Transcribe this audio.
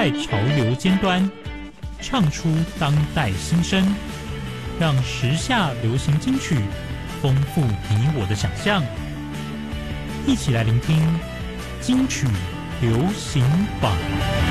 在潮流尖端，唱出当代心声，让时下流行金曲丰富你我的想象。一起来聆听金曲流行榜。